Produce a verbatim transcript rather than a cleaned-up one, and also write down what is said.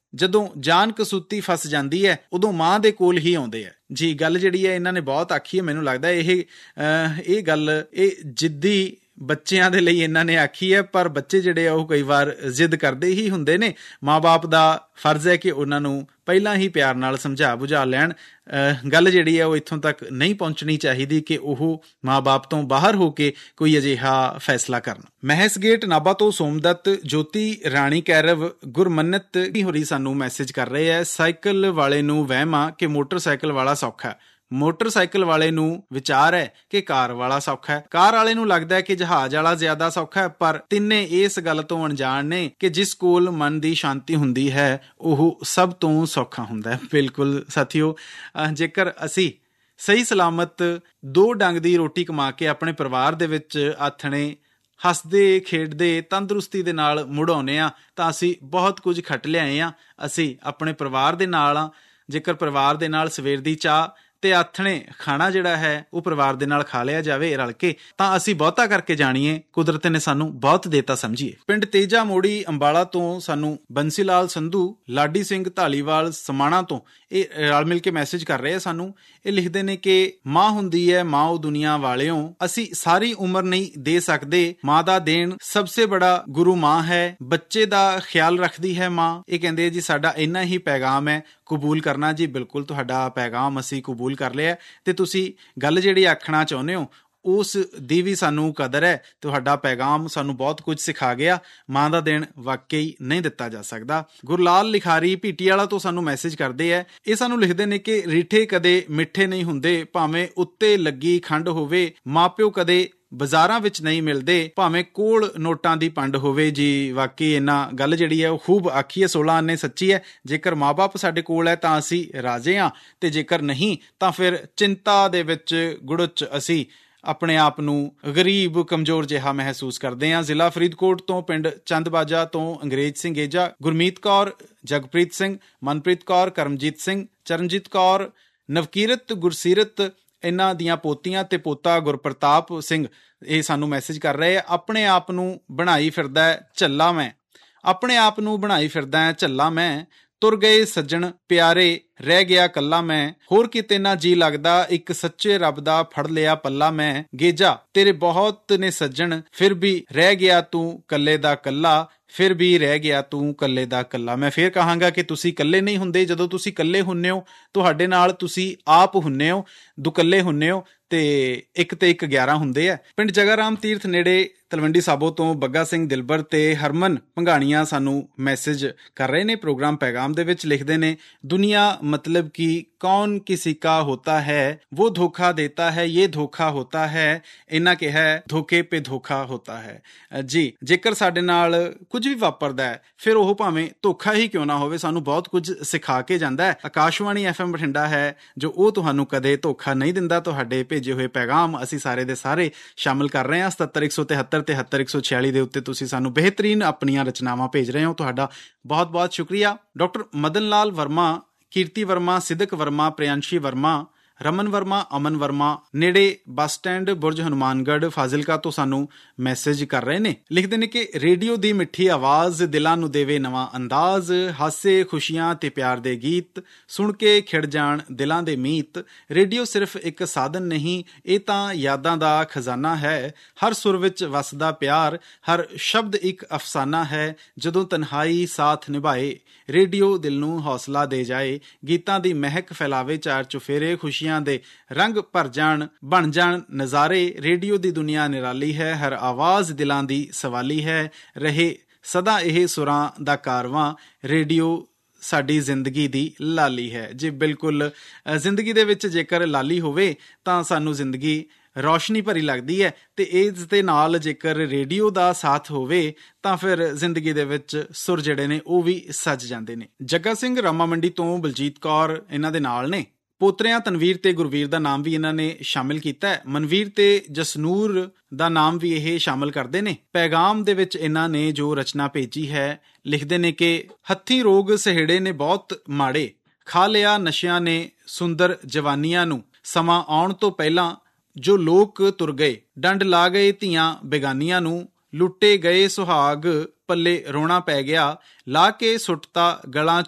ਜਦੋਂ ਜਾਨ ਕਸੂਤੀ ਫਸ ਜਾਂਦੀ ਹੈ ਉਦੋਂ ਮਾਂ ਦੇ ਕੋਲ ਹੀ ਆਉਂਦੇ ਹੈ। ਜੀ ਗੱਲ ਜਿਹੜੀ ਹੈ ਇਹਨਾਂ ਨੇ ਬਹੁਤ ਆਖੀ ਹੈ। ਮੈਨੂੰ ਲੱਗਦਾ ਇਹ ਇਹ ਗੱਲ ਇਹ ਜਿੱਦੀ ਬੱਚਿਆਂ ਦੇ ਲਈ ਇਹਨਾਂ ਨੇ ਆਖੀ ਹੈ, ਪਰ ਬੱਚੇ ਜਿਹੜੇ ਆ ਉਹ ਕਈ ਵਾਰ ਜ਼ਿੱਦ ਕਰਦੇ ਹੀ ਹੁੰਦੇ ਨੇ। ਮਾਂ ਬਾਪ ਦਾ ਫਰਜ਼ ਹੈ ਕਿ ਉਹਨਾਂ ਨੂੰ ਪਹਿਲਾਂ ਹੀ ਪਿਆਰ ਨਾਲ ਸਮਝਾ ਬੁਝਾ ਲੈਣ। ਗੱਲ ਜਿਹੜੀ ਹੈ ਉਹ ਇੱਥੋਂ ਤੱਕ ਨਹੀਂ ਪਹੁੰਚਣੀ ਚਾਹੀਦੀ ਕਿ ਉਹ ਮਾਂ ਬਾਪ ਤੋਂ ਬਾਹਰ ਹੋ ਕੇ ਕੋਈ ਅਜਿਹਾ ਫੈਸਲਾ ਕਰਨ। ਮਹਿਸ ਗੇਟ ਨਾਭਾ ਤੋਂ ਸੋਮਦੱਤ, ਜੋਤੀ ਰਾਣੀ ਕੈਰਵ, ਗੁਰਮੰਨਤ ਹੋਰੀ ਸਾਨੂੰ ਮੈਸੇਜ ਕਰ ਰਹੇ ਹੈ। ਸਾਈਕਲ ਵਾਲੇ ਨੂੰ ਵਹਿਮ ਆ ਕਿ ਮੋਟਰਸਾਈਕਲ ਵਾਲਾ ਸੌਖਾ, ਮੋਟਰਸਾਈਕਲ ਵਾਲੇ ਨੂੰ ਵਿਚਾਰ ਹੈ ਕਿ ਕਾਰ ਵਾਲਾ ਸੌਖਾ ਹੈ, ਕਾਰ ਵਾਲੇ ਨੂੰ ਲੱਗਦਾ ਹੈ ਕਿ ਜਹਾਜ਼ ਵਾਲਾ ਜ਼ਿਆਦਾ ਸੌਖਾ ਹੈ। ਪਰ ਤਿੰਨੇ ਇਸ ਗੱਲ ਤੋਂ ਅਣਜਾਣ ਨੇ ਕਿ ਜਿਸ ਕੋਲ ਮਨ ਦੀ ਸ਼ਾਂਤੀ ਹੁੰਦੀ ਹੈ ਉਹ ਸਭ ਤੋਂ ਸੌਖਾ ਹੁੰਦਾ ਹੈ। ਬਿਲਕੁਲ ਸਾਥੀਓ, ਜੇਕਰ ਅਸੀਂ ਸਹੀ ਸਲਾਮਤ ਦੋ ਡੰਗ ਦੀ ਰੋਟੀ ਕਮਾ ਕੇ ਆਪਣੇ ਪਰਿਵਾਰ ਦੇ ਵਿੱਚ ਆਥਣੇ ਹੱਸਦੇ ਖੇਡਦੇ ਤੰਦਰੁਸਤੀ ਦੇ ਨਾਲ ਮੁੜ ਆਉਂਦੇ ਹਾਂ ਤਾਂ ਅਸੀਂ ਬਹੁਤ ਕੁਝ ਖੱਟ ਲਿਆਏ ਹਾਂ। ਅਸੀਂ ਆਪਣੇ ਪਰਿਵਾਰ ਦੇ ਨਾਲ ਹਾਂ। ਜੇਕਰ ਪਰਿਵਾਰ ਦੇ ਨਾਲ ਸਵੇਰ ਦੀ ਚਾਹ ਤੇ ਆਥਣੇ ਖਾਣਾ ਜਿਹੜਾ ਹੈ ਉਹ ਪਰਿਵਾਰ ਦੇ ਨਾਲ ਖਾ ਲਿਆ ਜਾਵੇ ਰਲ ਕੇ, ਤਾਂ ਅਸੀਂ ਬਹੁਤਾ ਕਰਕੇ ਜਾਣੀਏ ਕੁਦਰਤ ਨੇ ਸਾਨੂੰ ਬਹੁਤ ਦੇਤਾ ਸਮਝੀਏ। ਪਿੰਡ ਤੇਜਾ ਮੋੜੀ ਅੰਬਾਲਾ ਤੋਂ ਸਾਨੂੰ ਬੰਸੀ ਲਾਲ ਸੰਧੂ, ਲਾਡੀ ਸਿੰਘ ਢਾਲੀਵਾਲ ਸਮਾਣਾ ਤੋਂ ਇਹ ਰਲ ਮਿਲ ਕੇ ਮੈਸੇਜ ਕਰ ਰਹੇ ਆ ਸਾਨੂੰ। ਇਹ ਲਿਖਦੇ ਨੇ ਕਿ ਮਾਂ ਹੁੰਦੀ ਹੈ ਮਾਂ ਉਹ ਦੁਨੀਆ ਵਾਲਿਓ, ਅਸੀਂ ਸਾਰੀ ਉਮਰ ਨਹੀਂ ਦੇ ਸਕਦੇ, ਮਾਂ ਦਾ ਦੇਣ ਸਭਸੇ ਬੜਾ ਗੁਰੂ ਮਾਂ ਹੈ, ਬੱਚੇ ਦਾ ਖਿਆਲ ਰੱਖਦੀ ਹੈ ਮਾਂ। ਇਹ ਕਹਿੰਦੇ ਜੀ ਸਾਡਾ ਇੰਨਾ ਹੀ ਪੈਗਾਮ ਹੈ, ਕਬੂਲ ਕਰਨਾ ਜੀ। ਬਿਲਕੁਲ ਤੁਹਾਡਾ ਪੈਗਾਮ ਅਸੀਂ ਕਬੂਲ ਕਰ ਲਿਆ ਤੇ ਤੁਸੀਂ ਗੱਲ ਜਿਹੜੀ ਆਖਣਾ ਚਾਹੁੰਦੇ ਹੋ ਉਸ ਦੀ ਵੀ ਸਾਨੂੰ ਕਦਰ ਹੈ। ਤੁਹਾਡਾ ਪੈਗਾਮ ਸਾਨੂੰ ਬਹੁਤ ਕੁਝ ਸਿਖਾ ਗਿਆ। ਮਾਂ ਦਾ ਦੇਣ ਵਾਕਈ ਨਹੀਂ ਦਿੱਤਾ ਜਾ ਸਕਦਾ। ਗੁਰਲਾਲ ਲਿਖਾਰੀ ਭੀਟੀ ਵਾਲਾ ਤੋਂ ਸਾਨੂੰ ਮੈਸੇਜ ਕਰਦੇ ਹੈ। ਇਹ ਸਾਨੂੰ ਲਿਖਦੇ ਨੇ ਕਿ ਰੀਠੇ ਕਦੇ ਮਿੱਠੇ ਨਹੀਂ ਹੁੰਦੇ, ਭਾਵੇਂ ਉੱਤੇ ਲੱਗੀ ਖੰਡ ਹੋਵੇ, ਮਾਪਿਓ ਕਦੇ ਬਾਜ਼ਾਰਾਂ ਵਿੱਚ ਨਹੀਂ ਮਿਲਦੇ, ਭਾਵੇਂ ਕੋਲ ਨੋਟਾਂ ਦੀ ਪੰਡ ਹੋਵੇ। ਜੀ ਵਾਕਈ ਇਹਨਾਂ ਗੱਲ ਜਿਹੜੀ ਹੈ ਉਹ ਖੂਬ ਆਖੀ ਹੈ, ਸੋਲਾਂ ਆਨੇ ਸੱਚੀ ਹੈ। ਜੇਕਰ ਮਾਂ ਬਾਪ ਸਾਡੇ ਕੋਲ ਹੈ ਤਾਂ ਅਸੀਂ ਰਾਜੇ ਹਾਂ, ਤੇ ਜੇਕਰ ਨਹੀਂ ਤਾਂ ਫਿਰ ਚਿੰਤਾ ਦੇ ਵਿੱਚ ਗੁੜਚ ਅਸੀਂ ਆਪਣੇ ਆਪ ਨੂੰ ਗਰੀਬ ਕਮਜ਼ੋਰ ਜਿਹਾ ਮਹਿਸੂਸ ਕਰਦੇ ਹਾਂ। ਜ਼ਿਲ੍ਹਾ ਫਰੀਦਕੋਟ ਤੋਂ ਪਿੰਡ ਚੰਦਬਾਜਾ ਤੋਂ ਅੰਗਰੇਜ਼ ਸਿੰਘ ਏਜਾ, ਗੁਰਮੀਤ ਕੌਰ, ਜਗਪ੍ਰੀਤ ਸਿੰਘ, ਮਨਪ੍ਰੀਤ ਕੌਰ, ਕਰਮਜੀਤ ਸਿੰਘ, ਚਰਨਜੀਤ ਕੌਰ, ਨਵਕੀਰਤ, ਗੁਰਸੀਰਤ, ਇਹਨਾਂ ਦੀਆਂ ਪੋਤੀਆਂ ਤੇ ਪੋਤਾ ਗੁਰਪ੍ਰਤਾਪ ਸਿੰਘ ਇਹ ਸਾਨੂੰ ਮੈਸੇਜ ਕਰ ਰਹੇ ਆ। ਆਪਣੇ ਆਪ ਨੂੰ ਬਣਾਈ ਫਿਰਦਾ ਝੱਲਾ ਮੈਂ, ਆਪਣੇ ਆਪ ਨੂੰ ਬਣਾਈ ਫਿਰਦਾ ਝੱਲਾ ਮੈਂ, ਤੁਰ ਗਏ ਸੱਜਣ ਪਿਆਰੇ ਰਹਿ ਗਿਆ ਕੱਲਾ ਮੈਂ, ਹੋਰ ਕਿਤੇ ਨਾ ਜੀ ਲੱਗਦਾ ਇੱਕ ਸੱਚੇ ਰੱਬ ਦਾ ਫੜ ਲਿਆ ਪੱਲਾ ਮੈਂ, ਗੇਜਾ ਤੇਰੇ ਬਹੁਤ ਨੇ ਸੱਜਣ ਫਿਰ ਵੀ ਰਹਿ ਗਿਆ ਤੂੰ ਕੱਲੇ ਦਾ ਕੱਲਾ, ਫਿਰ ਵੀ ਰਹਿ ਗਿਆ ਤੂੰ ਕੱਲੇ ਦਾ ਕੱਲਾ। ਮੈਂ ਫਿਰ ਕਹਾਂਗਾ ਕਿ ਤੁਸੀਂ ਇਕੱਲੇ ਨਹੀਂ ਹੁੰਦੇ। ਜਦੋਂ ਤੁਸੀਂ ਇਕੱਲੇ ਹੁੰਦੇ ਹੋ ਤੁਹਾਡੇ ਨਾਲ ਤੁਸੀਂ ਆਪ ਹੁੰਦੇ ਹੋ, ਦੁਕੱਲੇ ਹੁੰਦੇ ਹੋ ਤੇ ਇੱਕ ਤੇ ਇੱਕ ਗਿਆਰਾਂ ਹੁੰਦੇ ਆ। ਪਿੰਡ ਜਗਾਰਾਮ ਤੀਰਥ ਨੇੜੇ ਤਲਵੰਡੀ ਸਾਬੋ ਤੋਂ ਬੱਗਾ ਸਿੰਘ ਦਿਲਬਰ ਤੇ ਹਰਮਨ ਭੰਗਾਣੀਆਂ ਸਾਨੂੰ ਮੈਸੇਜ ਕਰ ਰਹੇ ਨੇ। ਪ੍ਰੋਗਰਾਮ ਪੈਗਾਮ ਦੇ ਵਿੱਚ ਲਿਖਦੇ ਨੇ, ਦੁਨੀਆ मतलब कि कौन किसी का होता है वो धोखा देता है, ये धोखा होता है, ਇਹਨਾਂ ਕਿਹਾ ਧੋਖੇ ਪੇ ਧੋਖਾ ਹੋਤਾ ਹੈ। ਜੀ ਜੇਕਰ ਸਾਡੇ ਨਾਲ ਕੁਝ ਵੀ ਵਾਪਰਦਾ ਹੈ ਫਿਰ ਉਹ ਭਾਵੇਂ ਧੋਖਾ ਹੀ ਕਿਉਂ ਨਾ ਹੋਵੇ ਸਾਨੂੰ ਬਹੁਤ ਕੁਝ ਸਿਖਾ ਕੇ ਜਾਂਦਾ ਹੈ। ਆਕਾਸ਼ਵਾਣੀ ਐਫ ਐਮ ਬਠਿੰਡਾ ਹੈ ਜੋ ਉਹ ਤੁਹਾਨੂੰ ਕਦੇ ਧੋਖਾ ਨਹੀਂ ਦਿੰਦਾ। ਤੁਹਾਡੇ ਭੇਜੇ ਹੋਏ ਪੈਗਾਮ ਅਸੀਂ ਸਾਰੇ ਦੇ ਸਾਰੇ ਸ਼ਾਮਿਲ ਕਰ ਰਹੇ ਹਾਂ। ਸਤੱਤਰ ਇੱਕ ਸੌ ਤਿਹੱਤਰ ਤਿਹੱਤਰ ਇੱਕ ਸੌ ਛਿਆਲੀ ਦੇ ਉੱਤੇ ਤੁਸੀਂ ਸਾਨੂੰ ਬਿਹਤਰੀਨ ਆਪਣੀਆਂ ਰਚਨਾਵਾਂ ਭੇਜ ਰਹੇ ਹੋ। ਤੁਹਾਡਾ ਬਹੁਤ ਬਹੁਤ ਸ਼ੁਕਰੀਆ। ਡਾਕਟਰ ਮਦਨ ਲਾਲ ਵਰਮਾ, ਕੀਰਤੀ ਵਰਮਾ, ਸਿਦਕ ਵਰਮਾ, ਪ੍ਰਿयांशी ਵਰਮਾ, ਰਮਨ ਵਰਮਾ, ਅਮਨ ਵਰਮਾ ਨੇੜੇ ਬੱਸ ਸਟੈਂਡ ਬੁਰਜ ਹਨੂਮਾਨਗੜ੍ਹ ਫਾਜ਼ਿਲਕਾ ਤੋਂ ਸਾਨੂੰ ਮੈਸੇਜ ਕਰ ਰਹੇ ਨੇ। ਲਿਖਦੇ ਨੇ ਕਿ ਰੇਡੀਓ ਦੀ ਮਿੱਠੀ ਆਵਾਜ਼ ਦਿਲਾਂ ਨੂੰ ਦੇਵੇ ਨਵਾਂ ਅੰਦਾਜ਼, ਹਾਸੇ ਖੁਸ਼ੀਆਂ ਤੇ ਪਿਆਰ ਦੇ ਗੀਤ ਸੁਣ ਕੇ ਖਿੜ ਜਾਣ ਦਿਲਾਂ ਦੇ ਮੀਤ। ਰੇਡੀਓ ਸਿਰਫ ਇੱਕ ਸਾਧਨ ਨਹੀਂ, ਇਹ ਤਾਂ ਯਾਦਾਂ ਦਾ ਖਜ਼ਾਨਾ ਹੈ। ਹਰ ਸੁਰ ਵਿੱਚ ਵਸਦਾ ਪਿਆਰ, ਹਰ ਸ਼ਬਦ ਇੱਕ ਅਫਸਾਨਾ ਹੈ। ਜਦੋਂ ਤਨਹਾਈ ਸਾਥ ਨਿਭਾਏ ਰੇਡੀਓ ਦਿਲ ਨੂੰ ਹੌਸਲਾ ਦੇ ਜਾਏ। ਗੀਤਾਂ ਦੀ ਮਹਿਕ ਫੈਲਾਵੇ ਚਾਰ ਚੁਫੇਰੇ, ਖੁਸ਼ੀਆਂ ਦੇ ਰੰਗ ਭਰ ਜਾਣ ਬਣ ਜਾਣ ਨਜ਼ਾਰੇ। ਰੇਡੀਓ ਦੀ ਦੁਨੀਆ ਨਿਰਾਲੀ ਹੈ, ਹਰ ਆਵਾਜ਼ ਦਿਲਾਂ ਦੀ ਸਵਾਲੀ ਹੈ। ਰਹੇ ਸਦਾ ਇਹ ਸੁਰਾਂ ਦਾ ਕਾਰਵਾਂ, ਰੇਡੀਓ ਸਾਡੀ ਜ਼ਿੰਦਗੀ ਦੀ ਲਾਲੀ ਹੈ। ਜੀ ਬਿਲਕੁਲ, ਜ਼ਿੰਦਗੀ ਦੇ ਵਿੱਚ ਜੇਕਰ ਲਾਲੀ ਹੋਵੇ ਤਾਂ ਸਾਨੂੰ ਜ਼ਿੰਦਗੀ ਰੌਸ਼ਨੀ ਭਰੀ ਲੱਗਦੀ ਹੈ ਤੇ ਇਸ ਦੇ ਨਾਲ ਜੇਕਰ ਰੇਡੀਓ ਦਾ ਸਾਥ ਹੋਵੇ ਤਾਂ ਫਿਰ ਜ਼ਿੰਦਗੀ ਦੇ ਵਿੱਚ ਸੁਰ ਜਿਹੜੇ ਨੇ ਉਹ ਵੀ ਸੱਜ ਜਾਂਦੇ ਨੇ। ਜੱਗਾ ਸਿੰਘ ਰਾਮਾ ਮੰਡੀ ਤੋਂ ਬਲਜੀਤ ਕੌਰ ਇਹਨਾਂ ਦੇ ਨਾਲ ਨੇ। ਪੋਤਰਿਆਂ ਤਨਵੀਰ ਤੇ ਗੁਰਵੀਰ ਦਾ ਨਾਮ ਵੀ ਇਹਨਾਂ ਨੇ ਸ਼ਾਮਿਲ ਕੀਤਾ ਹੈ। ਮਨਵੀਰ ਤੇ ਜਸਨੂਰ ਦਾ ਨਾਮ ਵੀ ਇਹ ਸ਼ਾਮਿਲ ਕਰਦੇ ਨੇ। ਪੈਗਾਮ ਦੇ ਵਿੱਚ ਇਹਨਾਂ ਨੇ ਜੋ ਰਚਨਾ ਭੇਜੀ ਹੈ ਲਿਖਦੇ ਨੇ ਕਿ ਹੱਥੀਂ ਰੋਗ ਸਹੇੜੇ ਨੇ ਬਹੁਤ ਮਾੜੇ, ਖਾ ਲਿਆ ਨਸ਼ਿਆਂ ਨੇ ਸੁੰਦਰ ਜਵਾਨੀਆਂ ਨੂੰ, ਸਮਾਂ ਆਉਣ ਤੋਂ ਪਹਿਲਾਂ ਜੋ ਲੋਕ ਤੁਰ ਗਏ, ਡੰਡ ਲਾ ਗਏ ਧੀਆਂ ਬੇਗਾਨੀਆਂ ਨੂੰ, ਲੁੱਟੇ ਗਏ ਸੁਹਾਗ ਪੱਲੇ ਰੋਣਾ ਪੈ ਗਿਆ, ਲਾ ਕੇ ਸੁੱਟਤਾ ਗਲਾਂ